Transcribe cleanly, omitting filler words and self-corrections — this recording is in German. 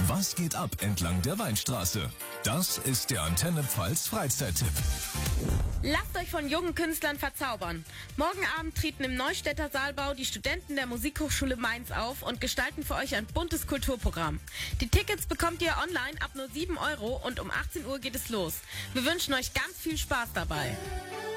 Was geht ab entlang der Weinstraße? Das ist der Antenne Pfalz Freizeittipp. Lasst euch von jungen Künstlern verzaubern. Morgen Abend treten im Neustädter Saalbau die Studenten der Musikhochschule Mainz auf und gestalten für euch ein buntes Kulturprogramm. Die Tickets bekommt ihr online ab nur 7 € und um 18 Uhr geht es los. Wir wünschen euch ganz viel Spaß dabei.